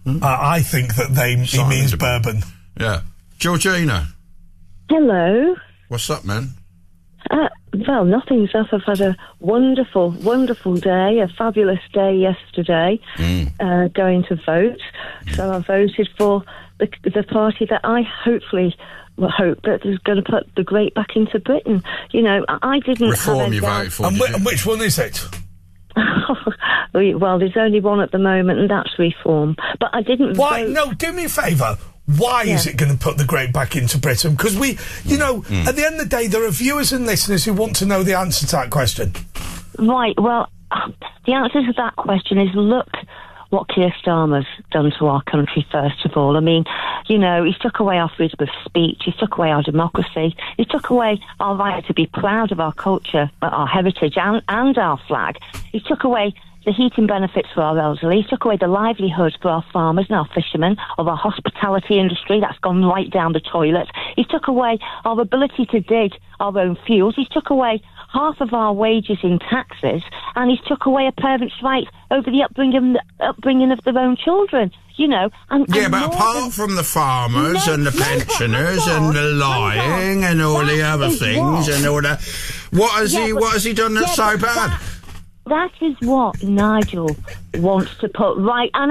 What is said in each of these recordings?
I think that he means bourbon. Yeah. Georgina. Hello. What's up, man? Well, nothing's up. I've had a wonderful, wonderful day, a fabulous day yesterday, going to vote. So I voted for the party that I hope that is going to put the great back into Britain. You know, I didn't... Reform you voted for. And which one is it? Well, there's only one at the moment, and that's Reform. But I didn't vote... No, do me a favour. Why is it going to put the great back into Britain? Because we, you know, at the end of the day, there are viewers and listeners who want to know the answer to that question. Right, well, the answer to that question is look what Keir Starmer's done to our country, first of all. I mean, you know, he took away our freedom of speech, he took away our democracy, he took away our right to be proud of our culture, our heritage and our flag. He took away the heating benefits for our elderly. He took away the livelihood for our farmers and our fishermen, of our hospitality industry. That's gone right down the toilet. He took away our ability to dig our own fuels. He took away half of our wages in taxes, and he took away a parent's right over the upbringing of their own children. You know, but apart from the farmers and the pensioners and the lying and all the other things and all that, what has he done that's so bad? That is what Nigel wants to put right. And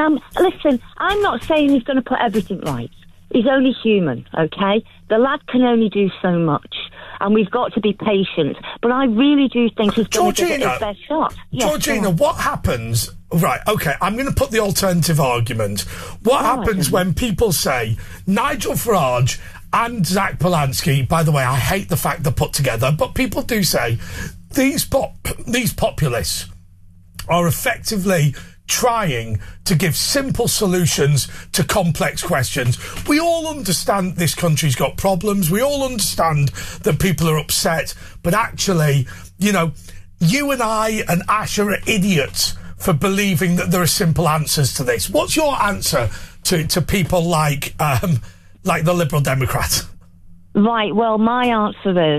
I'm not saying he's going to put everything right. He's only human, okay? The lad can only do so much, and we've got to be patient. But I really do think he's going to give it his best shot. Yes, Georgina, what happens... Right, OK, I'm going to put the alternative argument. What happens when people say Nigel Farage and Zach Polanski... By the way, I hate the fact they're put together, but people do say... These populists are effectively trying to give simple solutions to complex questions. We all understand this country's got problems. We all understand that people are upset. But actually, you know, you and I and Ash are idiots for believing that there are simple answers to this. What's your answer to people like the Liberal Democrats? Right, well, my answer is...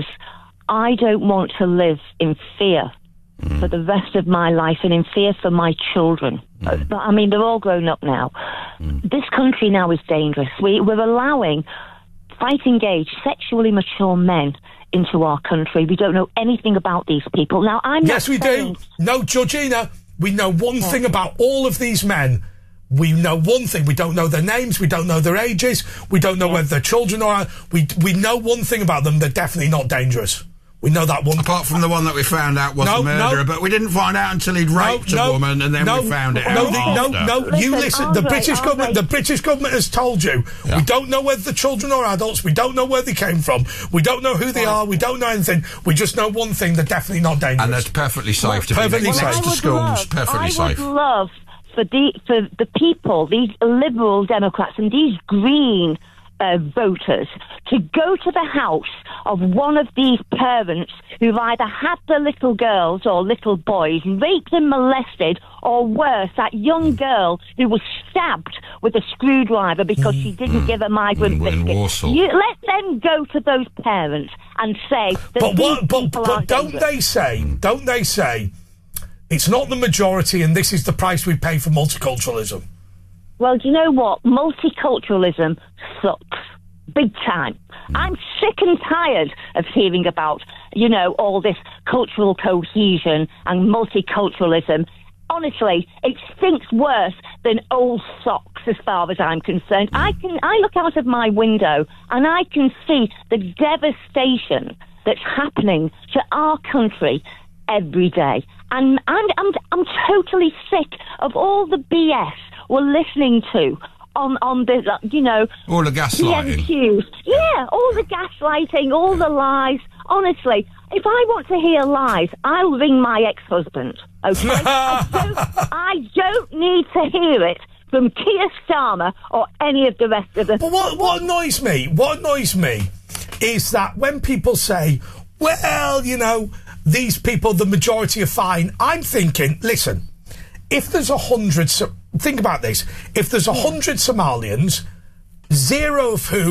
I don't want to live in fear for the rest of my life and in fear for my children. But, I mean, they're all grown up now. This country now is dangerous. We're allowing fighting age, sexually mature men into our country. We don't know anything about these people. Now, Yes, we do. No, Georgina, we know one thing about all of these men. We know one thing. We don't know their names. We don't know their ages. We don't know whether they're children or... We know one thing about them. They're definitely not dangerous. We know that one. Apart from the one that we found out was a murderer, but we didn't find out until he'd raped a woman, and then we found it out. You listen. The British government has told you. We don't know whether they're children or adults. We don't know where they came from. We don't know who they are. We don't know anything. We just know one thing: they're definitely not dangerous. And that's perfectly safe to be next to schools. Perfectly safe. I would love for the people, these Liberal Democrats and these Green voters, to go to the house of one of these parents who've either had the little girls or little boys raped and molested, or worse, that young girl who was stabbed with a screwdriver because she didn't give a migrant biscuit. Let them go to those parents and say that but don't they say it's not the majority and this is the price we pay for multiculturalism? Well, do you know what? Multiculturalism sucks. Big time. I'm sick and tired of hearing about, you know, all this cultural cohesion and multiculturalism. Honestly, it stinks worse than old socks as far as I'm concerned. I look out of my window and I can see the devastation that's happening to our country every day. And I'm totally sick of all the BS we're listening to on the, you know... All the gaslighting. Yeah, all the gaslighting, all the lies. Honestly, if I want to hear lies, I'll ring my ex-husband, okay? I don't need to hear it from Keir Starmer or any of the rest of the... But what annoys me is that when people say, well, you know, these people, the majority are fine, I'm thinking, listen, if there's 100... Think about this. If there's 100 Somalians, 0 of whom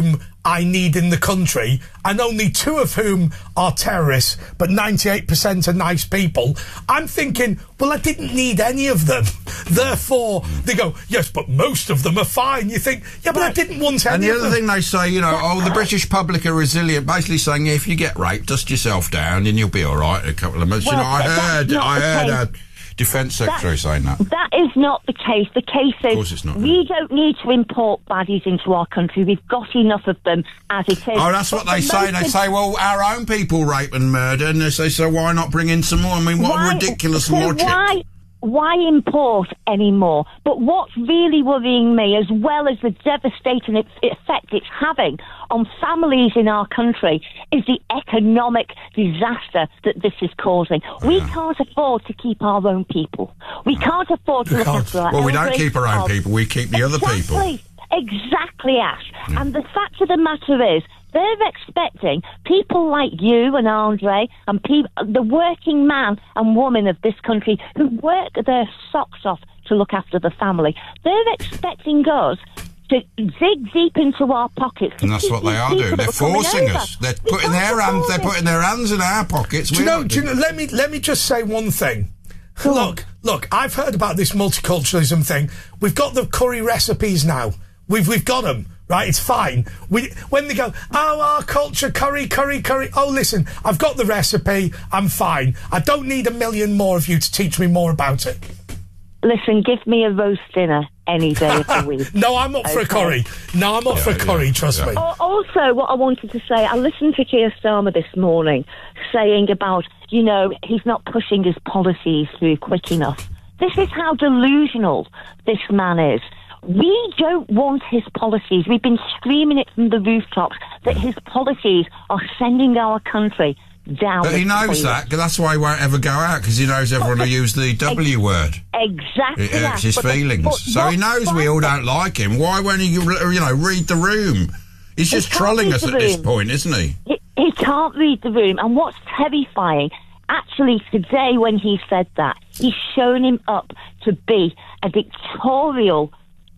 I need in the country, and only 2 of whom are terrorists, but 98% are nice people, I'm thinking, well, I didn't need any of them. Therefore, they go, yes, but most of them are fine. You think, yeah, but I didn't want any of them. And the other thing they say, you know, the British public are resilient, basically saying, if you get raped, dust yourself down and you'll be all right in a couple of months. Well, you know, I heard a Defence Secretary saying that. That is not the case. The case is, of course it's not, we don't need to import baddies into our country. We've got enough of them as it is. Oh, that's what they say. They say, well, our own people rape and murder, and they say, so why not bring in some more? I mean, what a ridiculous logic. Why import any more? But what's really worrying me, as well as the devastating effect it's having on families in our country, is the economic disaster that this is causing. We can't afford to keep our own people. We can't afford to look after our we don't keep our own people, we keep the other people. Exactly, Ash. Yeah. And the fact of the matter is, they're expecting people like you and Andre and the working man and woman of this country who work their socks off to look after the family. They're expecting us to dig deep into our pockets. And that's what they are doing. They're forcing us. They're putting their hands in our pockets. Do you know, let me just say one thing. Look, I've heard about this multiculturalism thing. We've got the curry recipes now. We've got them. Right, it's fine. When they go, oh, our culture, curry. Oh, listen, I've got the recipe. I'm fine. I don't need 1 million more of you to teach me more about it. Listen, give me a roast dinner any day of the week. No, I'm up for a curry. No, I'm up for a curry, trust me. Also, what I wanted to say, I listened to Keir Starmer this morning saying about, you know, he's not pushing his policies through quick enough. This is how delusional this man is. We don't want his policies. We've been screaming it from the rooftops that his policies are sending our country down. But he knows that. That's why he won't ever go out, because he knows everyone will use the W word. Exactly. It hurts his feelings. So he knows we all don't like him. Why won't he, read the room? He's just trolling us at this point, isn't he? He can't read the room. And what's terrifying, actually, today when he said that, he's shown him up to be a dictatorial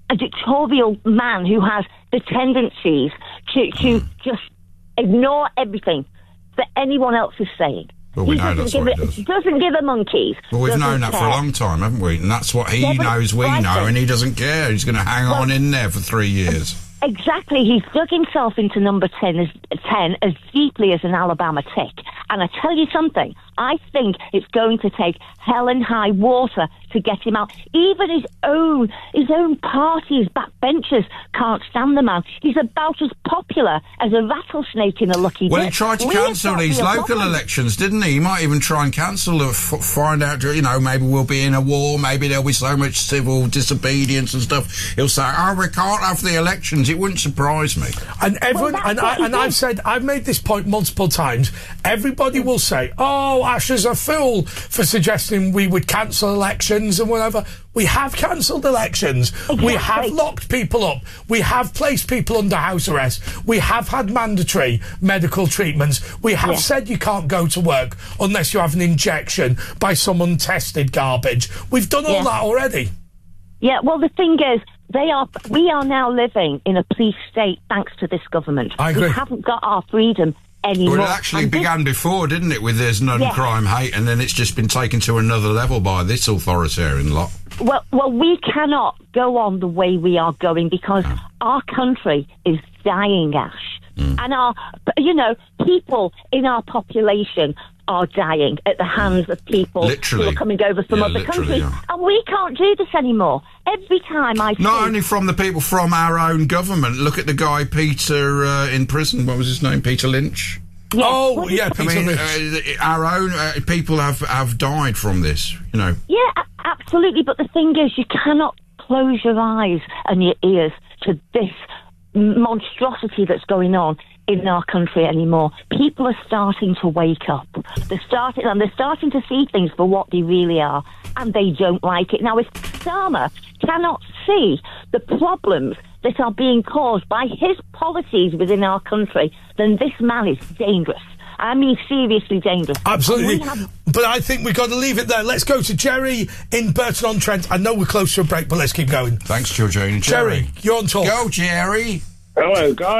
man who has the tendencies to just ignore everything that anyone else is saying. Well, we know that's what he does. He doesn't give a monkeys. Well, we've known that for a long time, haven't we? And that's what he knows we know, and he doesn't care. He's going to hang on in there for 3 years. Exactly. He's dug himself into number 10 as deeply as an Alabama tick. And I tell you something, I think it's going to take hell and high water to get him out. Even his own party, his backbenchers can't stand the man. He's about as popular as a rattlesnake in a lucky dip. Well, he tried to cancel these local elections, didn't he? He might even try and cancel them, find out, maybe we'll be in a war, maybe there'll be so much civil disobedience and stuff. He'll say, we can't have the elections. It wouldn't surprise me. And everyone, I've made this point multiple times. Everybody will say, oh, Ash is a fool for suggesting we would cancel elections and whatever. We have cancelled elections. Exactly. We have locked people up. We have placed people under house arrest. We have had mandatory medical treatments. We have said you can't go to work unless you have an injection by some untested garbage. We've done all that already. Yeah, well, the thing is, we are now living in a police state thanks to this government. I agree. We haven't got our freedom anymore. Well, it actually began before, didn't it, with there's none crime hate, and then it's just been taken to another level by this authoritarian lot. Well, we cannot go on the way we are going because our country is dying, Ash. And people in our population are dying at the hands of people who are coming over from other countries. Yeah. And we can't do this anymore. Every time I Not only from the people from our own government. Look at the guy, Peter, in prison. What was his name? Peter Lynch? Yeah. Peter Lynch. Our own people have died from this, Yeah, absolutely. But the thing is, you cannot close your eyes and your ears to this monstrosity that's going on in our country anymore. People are starting to wake up. They're starting to see things for what they really are, and they don't like it. Now, if Starmer cannot see the problems that are being caused by his policies within our country, then this man is dangerous. I mean, seriously dangerous. Absolutely. But I think we've got to leave it there. Let's go to Jerry in Burton-on-Trent. I know we're close to a break, but let's keep going. Thanks, Georgina. Jerry, you're on talk. Go, Jerry. Hello, guys.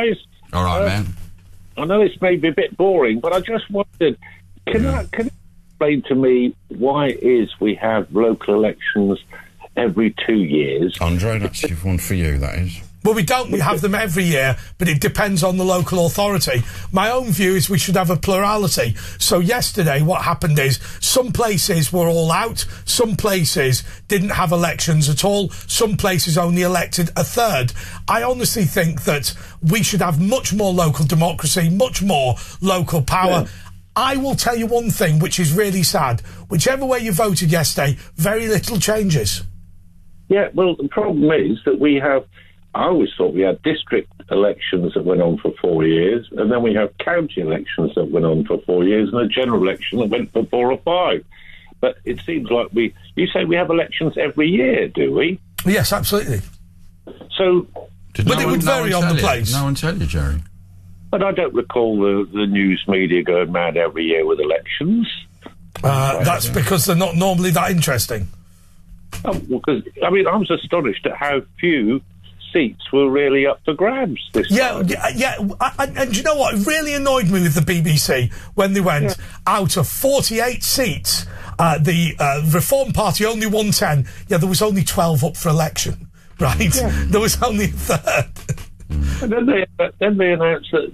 All right, man. I know this may be a bit boring, but I just wondered, can you explain to me why it is we have local elections every 2 years? Andre, that's one for you, that is. Well, we don't. We have them every year, but it depends on the local authority. My own view is we should have a plurality. So yesterday, what happened is some places were all out, some places didn't have elections at all, some places only elected a third. I honestly think that we should have much more local democracy, much more local power. Yeah. I will tell you one thing, which is really sad. Whichever way you voted yesterday, very little changes. Yeah, well, the problem is that I always thought we had district elections that went on for 4 years, and then we have county elections that went on for 4 years, and a general election that went for 4 or 5. But it seems like you say we have elections every year, do we? Yes, absolutely. So, but it would vary on the place. No one tell you, Jerry. But I don't recall the news media going mad every year with elections. That's because they're not normally that interesting. Because I was astonished at how few seats were really up for grabs this time. And you know what? It really annoyed me with the BBC when they went out of 48 seats. The Reform Party only won 10. Yeah, there was only 12 up for election, right? Yeah. There was only a third. And then they announced that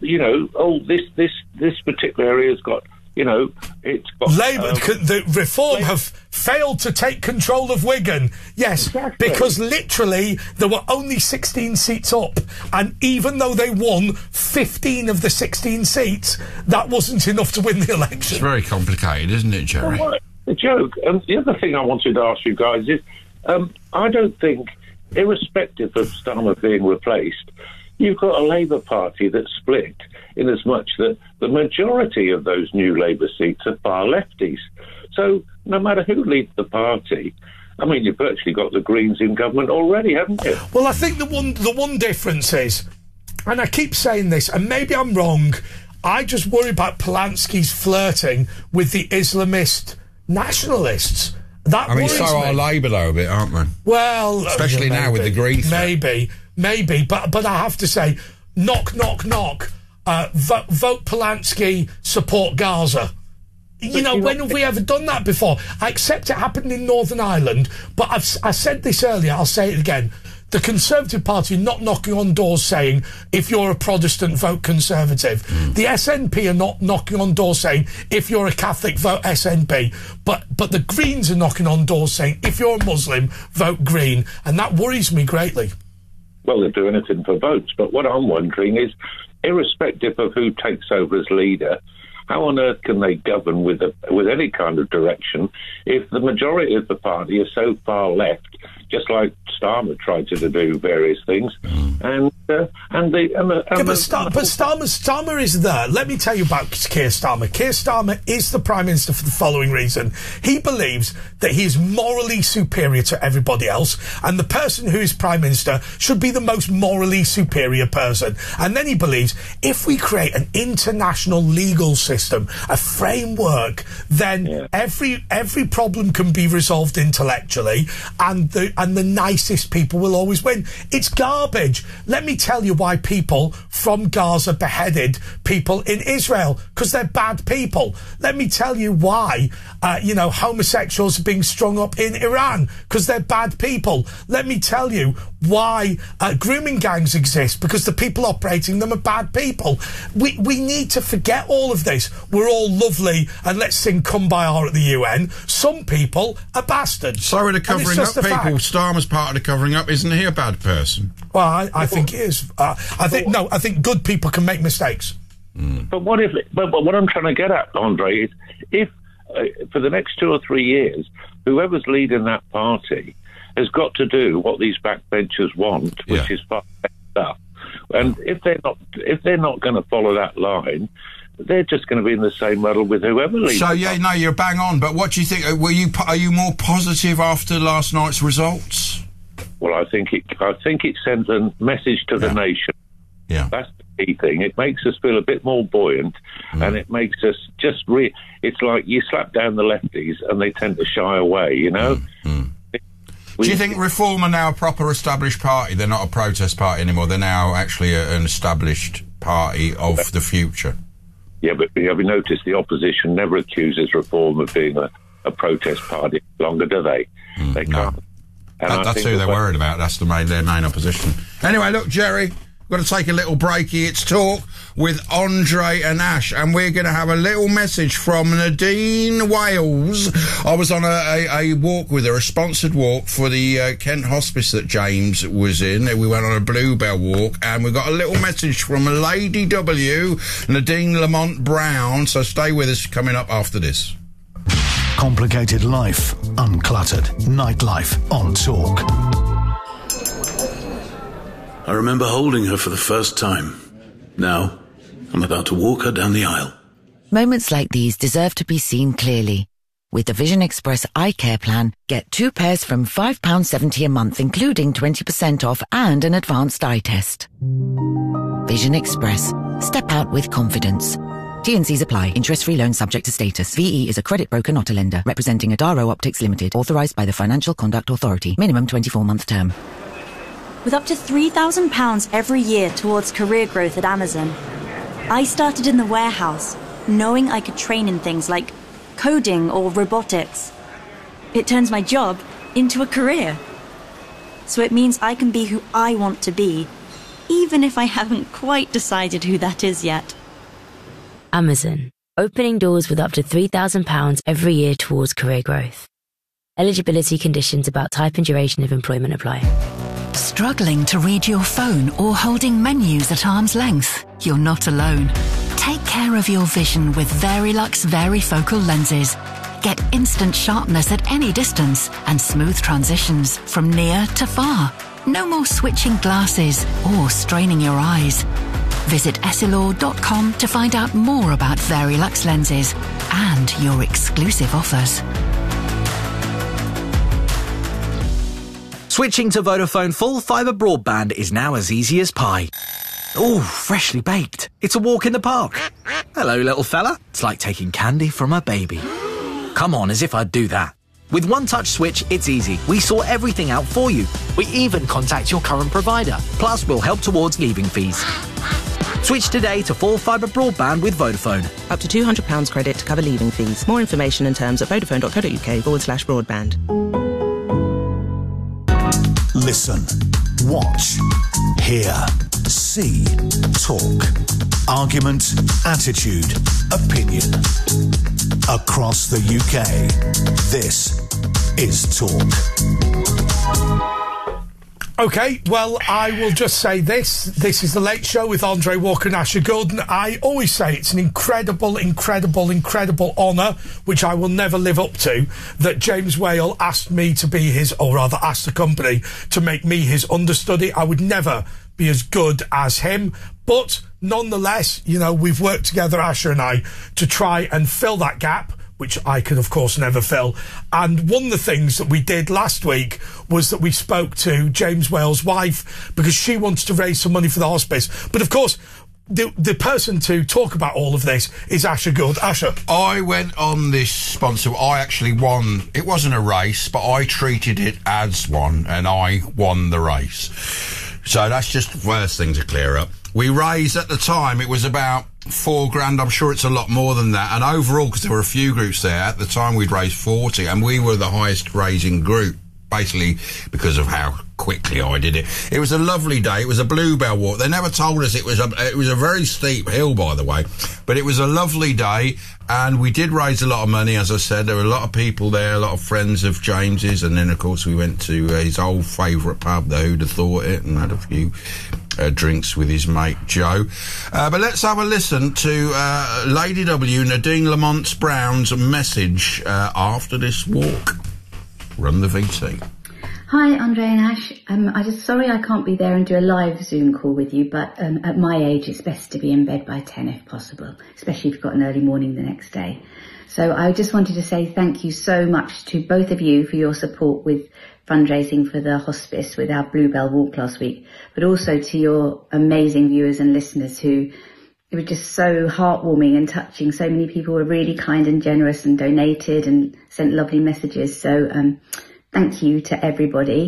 this particular area's got. It's got... Labour, the Reform have failed to take control of Wigan. Yes, exactly. Because literally there were only 16 seats up, and even though they won 15 of the 16 seats, that wasn't enough to win the election. It's very complicated, isn't it, Jerry? Well, the joke, and the other thing I wanted to ask you guys is, I don't think, irrespective of Starmer being replaced, you've got a Labour Party that's split in as much that the majority of those new Labour seats are far lefties. So no matter who leads the party, you've virtually got the Greens in government already, haven't you? Well, I think the one difference is, and I keep saying this, and maybe I'm wrong, I just worry about Polanski's flirting with the Islamist nationalists. That worries me. So are Labour, though, a bit, aren't we? Well... Especially now with the Green threat. Maybe, but I have to say, knock, knock, knock, vote Polanski, support Gaza. When have we ever done that before? I accept it happened in Northern Ireland, but I said this earlier, I'll say it again. The Conservative Party are not knocking on doors saying, if you're a Protestant, vote Conservative. The SNP are not knocking on doors saying, if you're a Catholic, vote SNP. But the Greens are knocking on doors saying, if you're a Muslim, vote Green. And that worries me greatly. Well, they'll do anything for votes. But what I'm wondering is, irrespective of who takes over as leader, how on earth can they govern with any kind of direction if the majority of the party is so far left, just like Starmer tried to do various things, but Starmer is there. Let me tell you about Keir Starmer. Keir Starmer is the Prime Minister for the following reason. He believes that he is morally superior to everybody else, and the person who is Prime Minister should be the most morally superior person. And then he believes if we create an international legal system, a framework, then every problem can be resolved intellectually, and the nicest people will always win. It's garbage. Let me tell you why people from Gaza beheaded people in Israel, because they're bad people. Let me tell you why homosexuals are being strung up in Iran, because they're bad people. Let me tell you why grooming gangs exist, because the people operating them are bad people. We need to forget all of this. We're all lovely and let's sing Kumbaya at the UN. Some people are bastards. So are the covering up people. Starmer's part of the covering up. Isn't he a bad person? Well, I think he is. I think good people can make mistakes. But what I'm trying to get at, Andre, is if for the next 2 or 3 years, whoever's leading that party has got to do what these backbenchers want, which is far better stuff. And if they're not going to follow that line, they're just going to be in the same muddle with whoever leads. So you're bang on. But what do you think? Are you more positive after last night's results? Well, I think it sends a message to the nation. Yeah, that's the key thing. It makes us feel a bit more buoyant, and it makes us just. It's like you slap down the lefties, and they tend to shy away. Do you think Reform are now a proper established party? They're not a protest party anymore. They're now actually an established party of the future. Yeah, but have you noticed the opposition never accuses Reform of being a protest party longer, do they? They can't. No. That's who they're worried about. That's their main opposition. Anyway, look, Jerry, we've got to take a little breaky. It's Talk with Andre and Ash, and we're going to have a little message from Nadine Wales. I was on a walk with her, a sponsored walk for the Kent Hospice that James was in. We went on a Bluebell walk, and we got a little message from Lady W, Nadine Lamont Brown, so stay with us coming up after this. Complicated life, uncluttered, nightlife on Talk. I remember holding her for the first time. Now, I'm about to walk her down the aisle. Moments like these deserve to be seen clearly. With the Vision Express Eye Care Plan, get 2 pairs from £5.70 a month, including 20% off and an advanced eye test. Vision Express. Step out with confidence. T&Cs apply. Interest-free loan subject to status. VE is a credit broker, not a lender. Representing Adaro Optics Limited. Authorised by the Financial Conduct Authority. Minimum 24-month term. With up to £3,000 every year towards career growth at Amazon, I started in the warehouse, knowing I could train in things like coding or robotics. It turns my job into a career. So it means I can be who I want to be, even if I haven't quite decided who that is yet. Amazon, opening doors with up to £3,000 every year towards career growth. Eligibility conditions about type and duration of employment apply. Struggling to read your phone or holding menus at arm's length? You're not alone. Take care of your vision with Verilux Varifocal lenses. Get instant sharpness at any distance and smooth transitions from near to far. No more switching glasses or straining your eyes. Visit essilor.com to find out more about Verilux lenses and your exclusive offers. Switching to Vodafone full fibre broadband is now as easy as pie. Ooh, freshly baked. It's a walk in the park. Hello, little fella. It's like taking candy from a baby. Come on, as if I'd do that. With One Touch Switch, it's easy. We sort everything out for you. We even contact your current provider. Plus, we'll help towards leaving fees. Switch today to full fibre broadband with Vodafone. Up to £200 credit to cover leaving fees. More information and terms at vodafone.co.uk/broadband. Listen, watch, hear, see, talk. Argument, attitude, opinion. Across the UK, this is Talk. Okay, well, I will just say this. This is The Late Show with Andre Walker and Asher Gordon. I always say it's an incredible, incredible, incredible honour, which I will never live up to, that James Whale asked me to be his, or rather asked the company to make me his understudy. I would never be as good as him, but nonetheless, you know, we've worked together, Asher and I, to try and fill that gap, which I could, of course, never fill. And one of the things that we did last week was that we spoke to James Whale's wife because she wanted to raise some money for the hospice. But, of course, the person to talk about all of this is Asher Good. Asher. I went on this sponsor. I actually won. It wasn't a race, but I treated it as one, and I won the race. So that's just the first thing to clear up. We raised, at the time, it was about $4,000. I'm sure it's a lot more than that. And overall, because there were a few groups there, at the time we'd raised 40, and we were the highest raising group, basically because of how quickly I did it. It was a lovely day. It was a Bluebell walk. They never told us it was a very steep hill, by the way, but it was a lovely day, and we did raise a lot of money. As I said, there were a lot of people there, a lot of friends of James's, and then of course we went to his old favourite pub, the Who'd Have Thought It, and had a few drinks with his mate Joe. But let's have a listen to Lady W, Nadine Lamont Brown's message after this walk. Run the VT. Hi, Andre and Ash. I'm just sorry I can't be there and do a live Zoom call with you, but at my age it's best to be in bed by 10 if possible, especially if you've got an early morning the next day. So I just wanted to say thank you so much to both of you for your support with fundraising for the hospice with our Bluebell walk last week, but also to your amazing viewers and listeners who, it was just so heartwarming and touching. So many people were really kind and generous and donated and sent lovely messages. So thank you to everybody.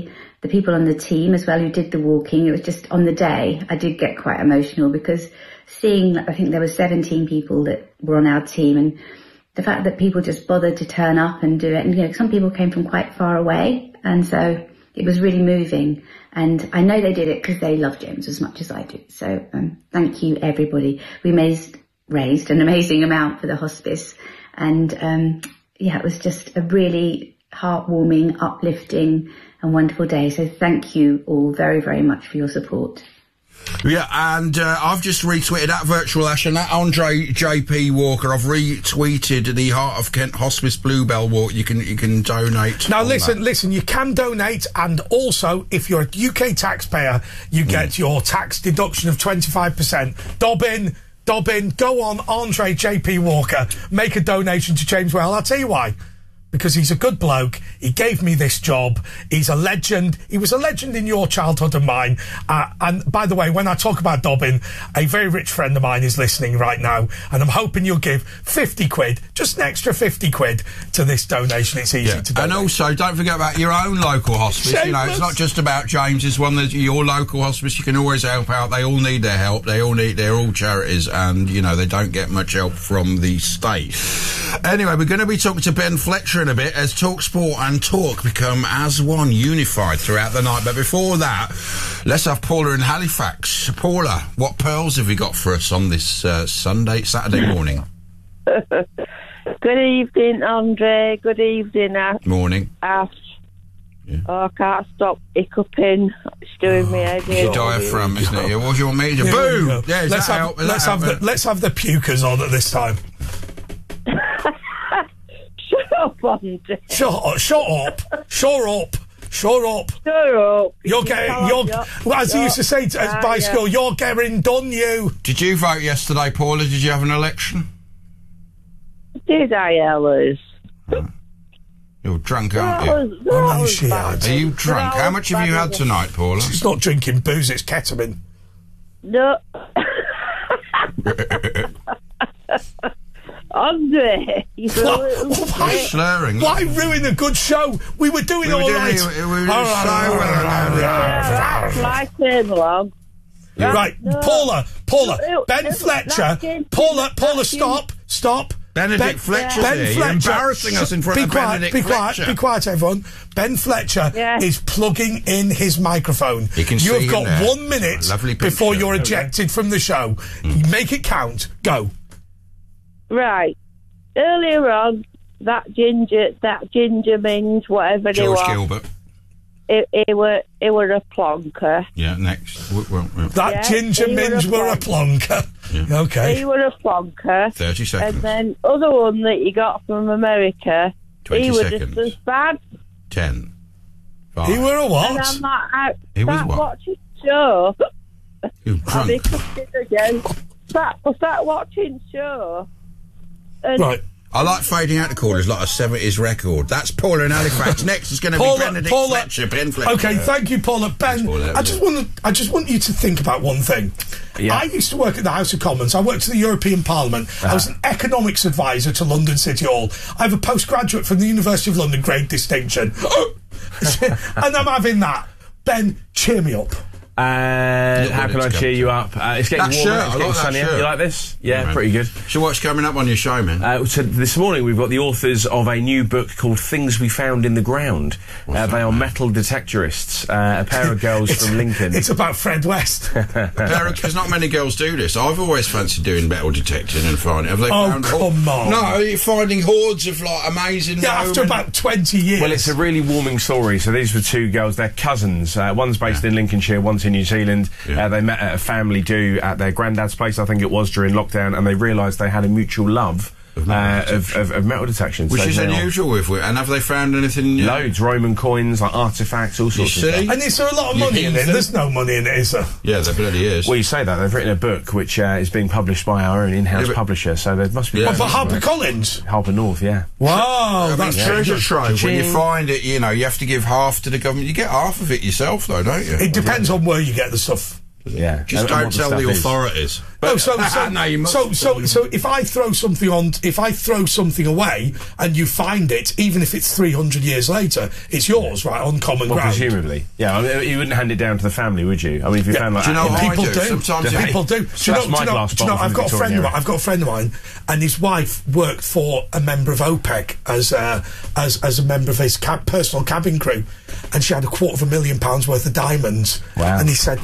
the people on the team as well who did the walking. It was just on the day, I did get quite emotional because seeing, I think there were 17 people that were on our team, and the fact that people just bothered to turn up and do it. And, you know, some people came from quite far away, and so it was really moving. And I know they did it because they love James as much as I do. So thank you, everybody. We raised an amazing amount for the hospice. And it was just a really heartwarming, uplifting and wonderful day. So thank you all very, very much for your support. Yeah, and I've just retweeted at Virtual Ash and at Andre JP Walker. I've retweeted the Heart of Kent Hospice Bluebell Walk. You can donate. Now listen, you can donate, and also if you're a UK taxpayer, you get your tax deduction of 25%. Dobbin, go on, Andre JP Walker, make a donation to James Whale. I'll tell you why. Because he's a good bloke. He gave me this job. He's a legend. He was a legend in your childhood and mine. And by the way, when I talk about Dobbin, a very rich friend of mine is listening right now, and I'm hoping you'll give 50 quid, just an extra 50 quid to this donation. It's easy to donate. And also, don't forget about your own local hospice. Shameless. You know, it's not just about James's one. There's your local hospice. You can always help out. They all need their help. They're all charities, and, you know, they don't get much help from the state. Anyway, we're going to be talking to Ben Fletcher in a bit as TalkSport and Talk become as one, unified throughout the night. But before that, let's have Paula in Halifax. Paula, what pearls have you got for us on this Saturday morning? Good evening, Andre. Good evening, Ash. Morning. Ash. Yeah. Oh, I can't stop hiccuping. It's doing me head in. Your diaphragm, isn't it? What do you want me to do? Boom! Yeah, let's have the pukers on at this time. Shut up, Andre. Shut up. You're getting, as he used to say at by school, you're getting done, you. Did you vote yesterday, Paula? Did you have an election? Did I, Ellis? You're drunk, aren't you? Are you drunk? How much have you had tonight, Paula? She's not drinking booze, it's ketamine. No. Andre, you're slurring. Why ruin a good show? We were doing all right. My turn along. Right, no. Paula, Ben Fletcher. Paula, stop. Benedict Fletcher, you're embarrassing us in front of Benedict Fletcher. Be quiet, everyone. Ben Fletcher is plugging in his microphone. You have got 1 minute before you're ejected from the show. Make it count. Go. Right. Earlier on, that ginger Mings, whatever it was. George Gilbert. It were a plonker. Yeah, next. Ginger Mings were a plonker. Yeah. Okay. He were a plonker. 30 seconds. And then other one that you got from America. 20 seconds. He was just as bad. 10. 5. He were a what? And I'm like, he was what? Watching show. You drunk. Again. Start watching show. Right. I like fading out the callers like a 70s record. That's Paula in Halifax. Next is going to be Benedict Fletcher. Ben Fletcher. Okay, thank you, Paula. Ben, I just want you to think about one thing. Yeah. I used to work at the House of Commons. I worked at the European Parliament. I was an economics advisor to London City Hall. I have a postgraduate from the University of London grade distinction. And I'm having that. Ben, cheer me up. How can I cheer you up? It's getting warmer, it's getting sunnier. You like this? Yeah, pretty good. So what's coming up on your show, man? So this morning we've got the authors of a new book called Things We Found in the Ground. They are metal detectorists, a pair of girls from Lincoln. It's about Fred West. There's not many girls do this. I've always fancied doing metal detecting and finding. Have they found? Come on! No, you're finding hordes of like amazing. Yeah, after about 20 years. Well, it's a really warming story. So these were two girls. They're cousins. One's based in Lincolnshire. One's in New Zealand. They met at a family do at their granddad's place, I think it was, during lockdown, and they realised they had a mutual love of metal detection. Which is unusual with it. And have they found anything? Loads. Roman coins, like artefacts, all sorts of stuff. And is there a lot of money in it? There's no money in it, is there? Yeah, there bloody is. Well, you say that. They've written a book which is being published by our own in-house publisher, so there must be... What, for HarperCollins? Harper North, yeah. Wow, that's treasure trove. When you find it, you know, you have to give half to the government. You get half of it yourself, though, don't you? It depends on where you get the stuff. Yeah. Just don't tell the authorities. No, so if I throw something away and you find it, even if it's 300 years later, it's yours, right, on common ground. Presumably. Yeah, I mean, you wouldn't hand it down to the family, would you? I mean, if you found like... Do you know what people I do? do? Sometimes people do. So that's my glass bottle. I've got a friend of mine, and his wife worked for a member of OPEC as a member of his personal cabin crew, and she had £250,000 worth of diamonds. Wow. And he said,